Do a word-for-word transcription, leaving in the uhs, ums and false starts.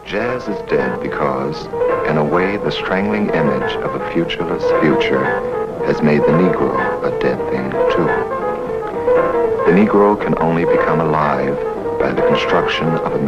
Jazz is dead because, in a way, the strangling image of a futureless future has made the Negro a dead thing, too. The Negro can only become alive by the construction of a